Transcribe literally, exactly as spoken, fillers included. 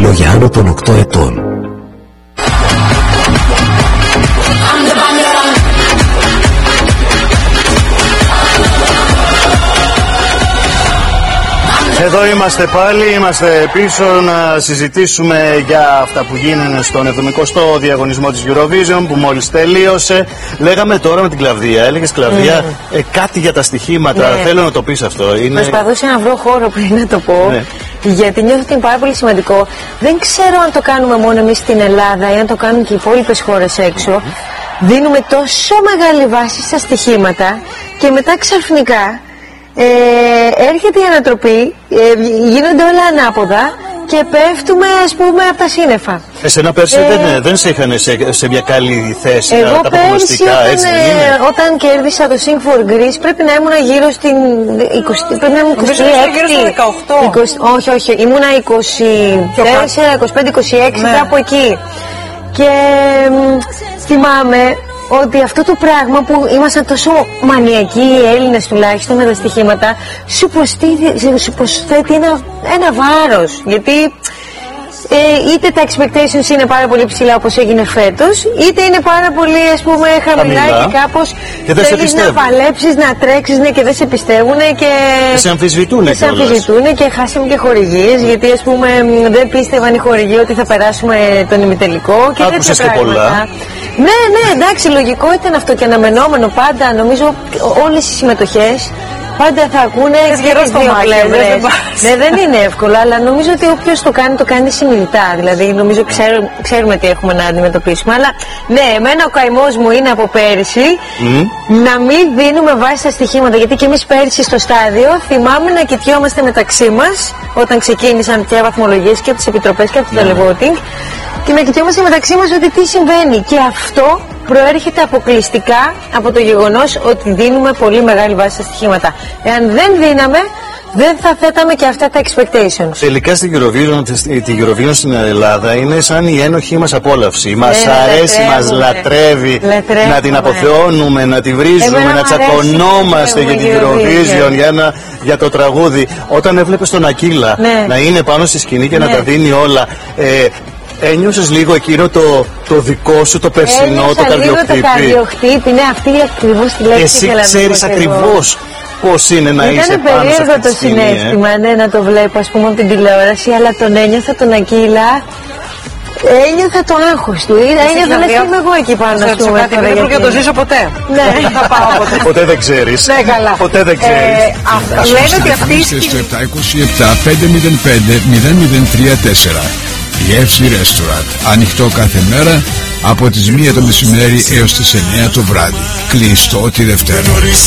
μόνο για άνω των οκτώ ετών. Εδώ είμαστε πάλι, είμαστε πίσω να συζητήσουμε για αυτά που γίνανε στον εβδομηκοστό διαγωνισμό της Eurovision που μόλις τελείωσε. Λέγαμε τώρα με την Κλαβδία, έλεγες Κλαβδία mm. ε, κάτι για τα στοιχήματα, ναι. Θέλω να το πεις αυτό. Είναι... Προσπαθούσα να βρω χώρο πριν να το πω, ναι. Γιατί νιώθω ότι είναι πάρα πολύ σημαντικό. Δεν ξέρω αν το κάνουμε μόνο εμείς στην Ελλάδα ή αν το κάνουν και οι υπόλοιπες χώρες έξω. Mm. Δίνουμε τόσο μεγάλη βάση στα στοιχήματα και μετά ξαφνικά Ε, έρχεται η ανατροπή, ε, γίνονται όλα ανάποδα και πέφτουμε, ας πούμε, από τα σύννεφα. Εσένα πέρσι ε, δεν, δεν σε είχαν σε, σε μια καλή θέση εγώ τα πέρσι όταν, έτσι, ε, όταν κέρδισα το Sing for Greece πρέπει να ήμουν γύρω στην είκοσι, πρέπει να ήμουν είκοσι έξι, γύρω στο δεκαοκτώ. είκοσι, όχι, όχι, ήμουνα είκοσι τέσσερα, είκοσι πέντε, είκοσι έξι, ναι. Κάπου εκεί. Και μ, θυμάμαι ότι αυτό το πράγμα που ήμασταν τόσο μανιακοί οι Έλληνες τουλάχιστον με τα στοιχήματα σου προσθέτει ένα, ένα βάρος, γιατί ε, είτε τα expectations είναι πάρα πολύ ψηλά όπως έγινε φέτος, είτε είναι πάρα πολύ, ας πούμε, χαμηλά και κάπως και θέλεις να παλέψεις, να τρέξεις, ναι, και δεν σε πιστεύουνε και σε αμφισβητούνε, σε αμφισβητούνε και χάσαμε και χορηγίες, γιατί, ας πούμε, δεν πίστευαν οι χορηγοί ότι θα περάσουμε τον ημιτελικό και άκουσες τέτοια και πολλά. Ναι, ναι, εντάξει, λογικό ήταν αυτό και αναμενόμενο πάντα. Νομίζω όλες οι συμμετοχές πάντα θα ακούνε και τις δύο πλευρές. Ναι, δεν είναι εύκολο, αλλά νομίζω ότι όποιος το κάνει, το κάνει συνειδητά. Δηλαδή, νομίζω ξέρουμε, ξέρουμε τι έχουμε να αντιμετωπίσουμε. Αλλά ναι, εμένα ο καημός μου είναι από πέρυσι mm. να μην δίνουμε βάση στα στοιχήματα. Γιατί και εμείς πέρυσι στο στάδιο θυμάμαι να κοιτιόμαστε μεταξύ μας όταν ξεκίνησαν πια βαθμολογίες και από τις επιτροπές και από το televoting. Και να κοιτιόμαστε μεταξύ μας ότι τι συμβαίνει. Και αυτό προέρχεται αποκλειστικά από το γεγονός ότι δίνουμε πολύ μεγάλη βάση στα στοιχήματα. Εάν δεν δίναμε, δεν θα θέταμε και αυτά τα expectations. Τελικά στην Eurovision, τη Eurovision στην Ελλάδα είναι σαν η ένοχη μας απόλαυση. Μας ε, αρέσει, μας λατρεύει, λατρεύει να την αποθεώνουμε, να τη βρίζουμε, Εμένα να τσακωνόμαστε για την Eurovision, για, ένα, για το τραγούδι. Όταν έβλεπες τον Ακύλα ναι. να είναι πάνω στη σκηνή και ναι. να τα δίνει όλα. Ε, Ένιωσες λίγο εκείνο το, το δικό σου, το περσινό, το καρδιοχτύπη. Λίγο το καρδιοχτύπη, ναι, αυτή ακριβώς τη λέξη. Εσύ ξέρεις ακριβώς πώς είναι να είσαι πάνω σε αυτή τη σκηνή. Ήταν περίεργο το συναίσθημα, ε? ναι, να το βλέπω, ας πούμε, από την τηλεόραση, αλλά τον ένιωθα τον Ακύλα. Ένιωθα το άγχος του, ένιωθα να είμαι εγώ εκεί πάνω, ας πούμε. Δεν πρέπει να το ζήσω ποτέ. Ναι, θα πάω ποτέ. Ποτέ δεν ξέρεις. Ναι, καλά. Ποτέ δεν ξέρεις. Λένε ότι αυτή η σκηνή... στο επτά είκοσι επτά πέντε μηδέν πέντε μηδέν μηδέν τρία τέσσερα. Η Εύση Restaurant, ανοιχτό κάθε μέρα από τις μία το μεσημέρι έως τις εννιά το βράδυ. Κλειστό τη Δευτέρα.